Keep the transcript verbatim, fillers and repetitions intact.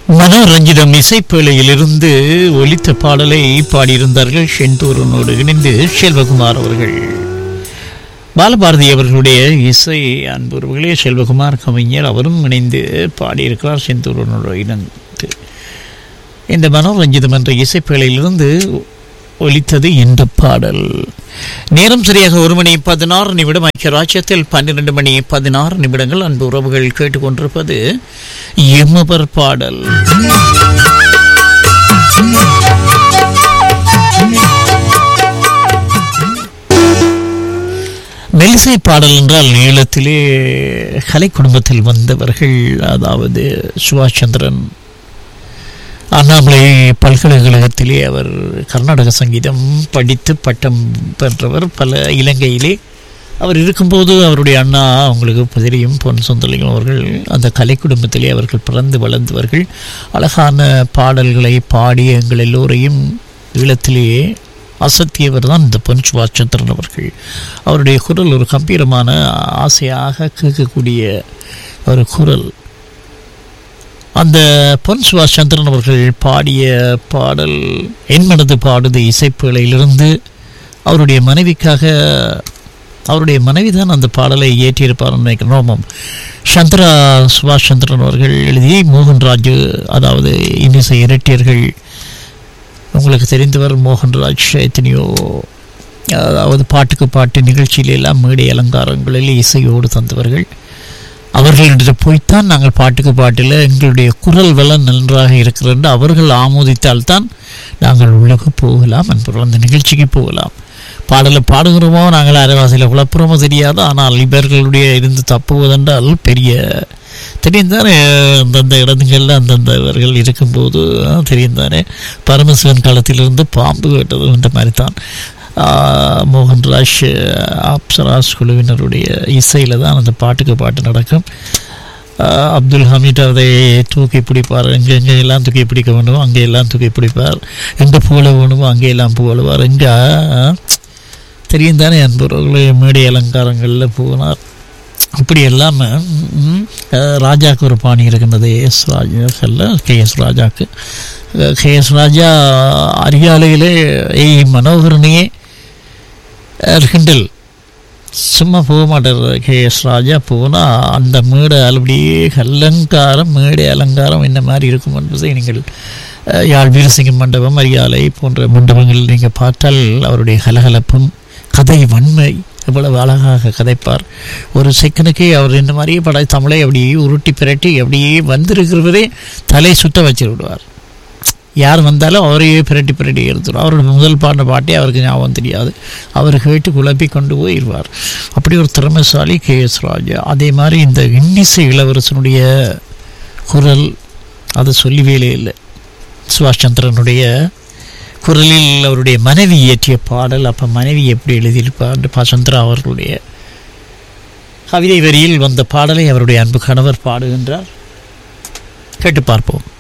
மனோரஞ்சிதம் இசைப்பேழையிலிருந்து ஒலித்த பாடலை பாடியிருந்தார்கள் செந்தூரனோடு இணைந்து செல்வகுமார் அவர்கள். பாலபாரதி அவர்களுடைய இசை அன்புறவுகளே, செல்வகுமார் கவிஞர் அவரும் இணைந்து பாடியிருக்கிறார் செந்தூரனோடு இணைந்து. இந்த மனோரஞ்சிதம் என்ற இசைப்பேழையிலிருந்து ஒலித்தது இந்த பாடல். நேரம் சரியாக ஒரு மணி பதினாறு நிமிடம். ஐக்கிய ராஜ்யத்தில் பன்னிரண்டு மணி பதினாறு நிமிடங்கள். அன்பு உறவுகள் கேட்டுக்கொண்டிருப்பது எம்மவர் பாடல். மெல்லிசை பாடல் என்றால் ஈழத்திலே கலை குடும்பத்தில் வந்தவர்கள், அதாவது சுபாஷ் சந்திரன் அண்ணாமலை பல்கலைக்கழகத்திலே அவர் கர்நாடக சங்கீதம் படித்து பட்டம் பெற்றவர். பல இலங்கையிலே அவர் இருக்கும்போது அவருடைய அண்ணா அவங்களுக்கு தெரியும், பொன் சொந்தலிங்கம் அவர்கள் அந்த கலை குடும்பத்திலே அவர்கள் பிறந்து வளர்ந்தவர்கள். அழகான பாடல்களை பாடி எங்கள் எல்லோரையும் ஈழத்திலேயே அசத்தியவர் தான் இந்த பொன் சுபாஷ் சந்திரன் அவர்கள். அவருடைய குரல் ஒரு கம்பீரமான ஆசையாக கேட்கக்கூடிய ஒரு குரல். அந்த பொன் சுபாஷ் சந்திரன் அவர்கள் பாடிய பாடல் என் மனது பாடுது இசைப்பேழையிலிருந்து அவருடைய மனைவிக்காக, அவருடைய மனைவி தான் அந்த பாடலை இயற்றியிருப்பார் நினைக்கிறோம். சந்திரா சுபாஷ் சந்திரன் அவர்கள் எழுதி மோகன்ராஜ், அதாவது இன்னிசை இரட்டியர்கள் உங்களுக்கு தெரிந்தவர் மோகன்ராஜ், எத்தனையோ அதாவது பாட்டுக்கு பாட்டு நிகழ்ச்சியிலெல்லாம் மேடை அலங்காரங்களில் இசையோடு தந்தவர்கள். அவர்களிடம் போய்த்தான் நாங்கள் பாட்டுக்கு பாட்டில் எங்களுடைய குரல் வளம் நன்றாக இருக்கிறது அவர்கள் ஆமோதித்தால்தான் நாங்கள் உள்ளக போகலாம் என்பது, அந்த நிகழ்ச்சிக்கு போகலாம். பாடலை பாடுகிறோமோ நாங்கள் அரைவாசியில் குழப்புறமோ தெரியாது. ஆனால் இவர்களுடைய இருந்து தப்புவதென்றால் பெரிய தெரியும் தானே. அந்தந்த இடங்களில் அந்தந்தவர்கள் இருக்கும்போது தெரியும் தானே. பரமசிவன் காலத்திலிருந்து பாம்பு கேட்டது என்ற மாதிரி தான் மோகன்ராஜ் அப்சராஸ் குழுவினருடைய இசையில் தான் அந்த பாட்டுக்கு பாட்டு நடக்கும். அப்துல் ஹமீட் அதை தூக்கி பிடிப்பார். எங்கே எங்கே எல்லாம் தூக்கி பிடிக்க வேண்டுமோ அங்கே எல்லாம் தூக்கி பிடிப்பார். எங்கே புகழ வேணுமோ அங்கே எல்லாம் புகழுவார். எங்கே தெரியும் தானே அன்பர்களுடைய மேடை அலங்காரங்களில் போனார். இப்படி இல்லாமல் ராஜாவுக்கு ஒரு பாணி இருக்கின்றது. எஸ் ராஜாக்கல்ல கே எஸ் ராஜாவுக்கு கே எஸ் ராஜா அரியாலையிலே ஏய் மனோகரனையே கிண்டல் சும்மா போக மாட்டார். கே எஸ் ராஜா போனால் அந்த மேடை அப்படியே அலங்காரம், மேடை அலங்காரம் என்ன மாதிரி இருக்கும் என்பதை நீங்கள் யாழ் வீரசிங்க மண்டபம், அரியாலை போன்ற மண்டபங்கள் நீங்கள் பார்த்தால் அவருடைய கலகலப்பும் கதை வன்மை எவ்வளவு அழகாக கதைப்பார். ஒரு செகண்டுக்கே அவர் இந்த மாதிரியே பட தமிழை அப்படியே உருட்டி பிரட்டி அப்படியே வந்திருக்கிறவரே தலை சுட்ட வச்சு விடுவார். யார் வந்தாலும் அவரையே பிரட்டி பிரட்டி எடுத்துடும். அவரோட முதல் பாடின பாட்டே அவருக்கு ஞாபகம் தெரியாது. அவர் கேட்டு குழப்பி கொண்டு போயிடுவார். அப்படி ஒரு திறமைசாலி கே எஸ் ராஜா. அதே மாதிரி இந்த இன்னிசை இளவரசனுடைய குரல் அது சொல்லி வேலையே இல்லை. சுபாஷ் சந்திரனுடைய குரலில் அவருடைய மனைவி இயற்றிய பாடல். அப்போ மனைவி எப்படி எழுதியிருப்பார் பா சந்திரா அவர்களுடைய கவிதை வரியில் வந்த பாடலை அவருடைய அன்பு கணவர் பாடுகின்றார். கேட்டு பார்ப்போம்.